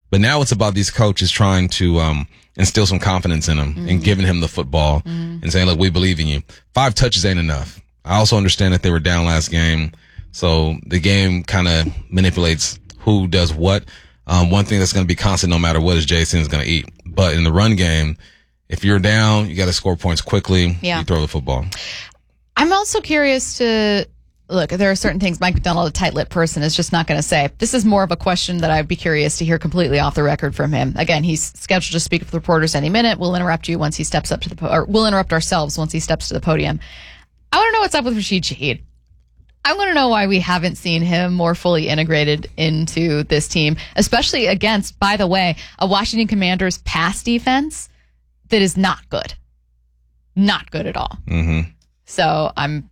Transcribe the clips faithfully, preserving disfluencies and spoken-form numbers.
But now it's about these coaches trying to um, instill some confidence in him mm-hmm. and giving him the football mm-hmm. and saying, look, we believe in you. Five touches ain't enough. I also understand that they were down last game. So the game kind of manipulates who does what. Um, one thing that's going to be constant no matter what is Jason is going to eat. But in the run game, if you're down, you got to score points quickly. Yeah. You throw the football. I'm also curious to look, there are certain things Mike Macdonald, a tight-lipped person, is just not going to say. This is more of a question that I'd be curious to hear completely off the record from him. Again, he's scheduled to speak with reporters any minute. We'll interrupt you once he steps up to the po- or we'll interrupt ourselves once he steps to the podium. I want to know what's up with Rashid Shaheed. I want to know why we haven't seen him more fully integrated into this team, especially against, by the way, a Washington Commanders pass defense that is not good. Not good at all. Mm-hmm. So I'm,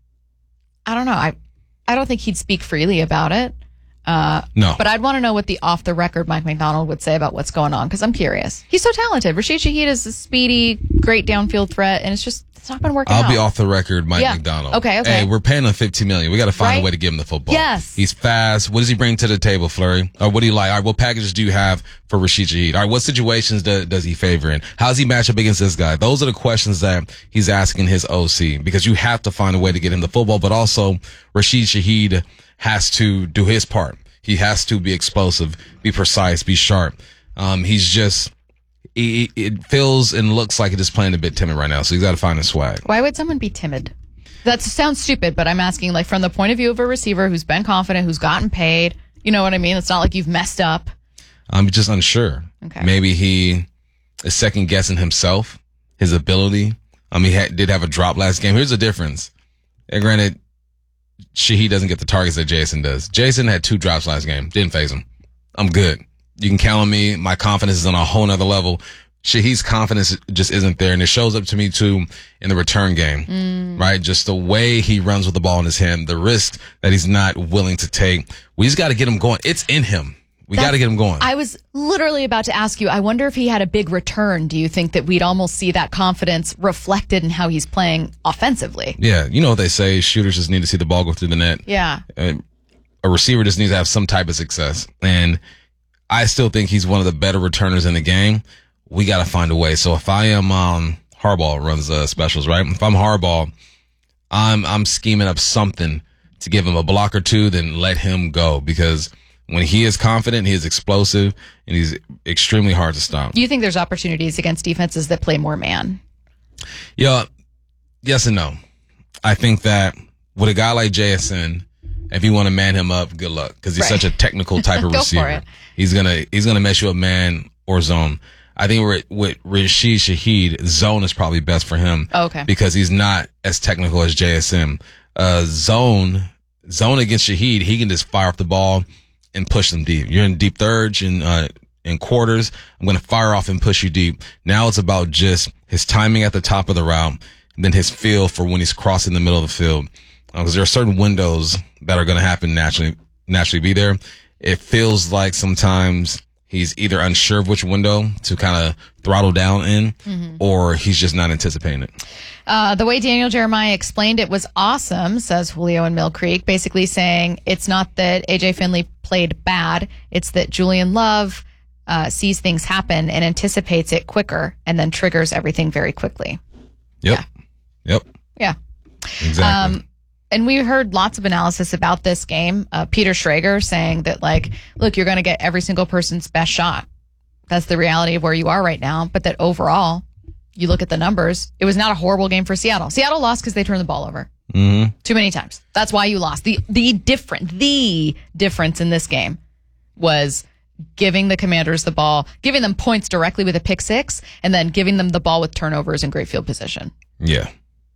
I don't know. I, I don't think he'd speak freely about it. Uh, no. But I'd want to know what the off the record Mike Macdonald would say about what's going on because I'm curious. He's so talented. Rashid Shaheed is a speedy, great downfield threat, and it's just it's not been working I'll out. be off the record, Mike yeah. Macdonald. Okay, okay. Hey, we're paying him fifteen million dollars. We got to find right? a way to give him the football. Yes. He's fast. What does he bring to the table, Fleury? Or what do you like? All right, what packages do you have for Rashid Shaheed? All right, what situations do, does he favor in? How does he match up against this guy? Those are the questions that he's asking his O C because you have to find a way to get him the football, but also Rashid Shaheed has to do his part. He has to be explosive, be precise, be sharp. Um, he's just, he, it feels and looks like he's just playing a bit timid right now, so he's got to find his swag. Why would someone be timid? That sounds stupid, but I'm asking like from the point of view of a receiver who's been confident, who's gotten paid. You know what I mean? It's not like you've messed up. I'm just unsure. Okay. Maybe he is second guessing himself, his ability. Um, he had, did have a drop last game. Here's the difference. And granted, Shaheed doesn't get the targets that Jason does. Jason had two drops last game. Didn't phase him. I'm good. You can count on me. My confidence is on a whole nother level. Shaheed's confidence just isn't there, and it shows up to me too in the return game, mm. right? Just the way he runs with the ball in his hand, the risk that he's not willing to take. We just got to get him going. It's in him. We got to get him going. I was literally about to ask you, I wonder if he had a big return. Do you think that we'd almost see that confidence reflected in how he's playing offensively? Yeah. You know what they say, shooters just need to see the ball go through the net. Yeah. Uh, a receiver just needs to have some type of success. And I still think he's one of the better returners in the game. We got to find a way. So if I am, um, Harbaugh runs uh, specials, right? If I'm Harbaugh, I'm, I'm scheming up something to give him a block or two, then let him go because when he is confident, he is explosive, and he's extremely hard to stop. Do you think there's opportunities against defenses that play more man? Yeah, yes and no. I think that with a guy like J S N, if you want to man him up, good luck because he's right. such a technical type of Go receiver. For it. He's gonna he's gonna mess you up man or zone. I think with, with Rashid Shaheed, zone is probably best for him. Oh, okay. Because he's not as technical as J S N. Uh, zone zone against Shaheed, he can just fire off the ball and push them deep. You're in deep thirds and uh, in quarters. I'm going to fire off and push you deep. Now it's about just his timing at the top of the route, and then his feel for when he's crossing the middle of the field. Because uh, there are certain windows that are going to happen naturally, naturally be there. It feels like sometimes he's either unsure of which window to kind of throttle down in, mm-hmm. or he's just not anticipating it. Uh, the way Daniel Jeremiah explained it was awesome, says Julio in Mill Creek, basically saying it's not that A J Finley played bad, it's that Julian Love uh, sees things happen and anticipates it quicker and then triggers everything very quickly. Yep. Yeah. Yep. Yeah. Exactly. Um, and we heard lots of analysis about this game. Uh, Peter Schrager saying that, like, look, you're going to get every single person's best shot. That's the reality of where you are right now. But that overall, you look at the numbers, it was not a horrible game for Seattle. Seattle lost because they turned the ball over. Mm-hmm. Too many times. That's why you lost. The the different the difference in this game was giving the Commanders the ball, giving them points directly with a pick six, and then giving them the ball with turnovers and great field position. Yeah.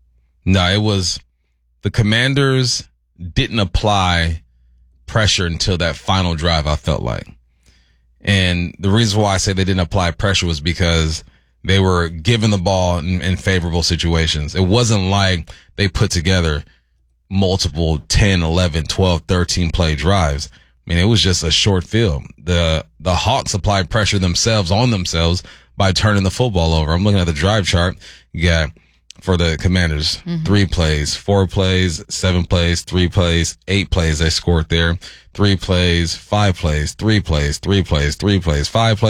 No, it was the Commanders didn't apply pressure until that final drive, I felt like. And the reason why I say they didn't apply pressure was because they were given the ball in, in favorable situations. It wasn't like they put together multiple ten, eleven, twelve, thirteen play drives. I mean, it was just a short field. The, the Hawks applied pressure themselves on themselves by turning the football over. I'm looking at the drive chart. You got for the Commanders, mm-hmm. three plays, four plays, seven plays, three plays, eight plays they scored there. Three plays, five plays, three plays, three plays, three plays, five plays.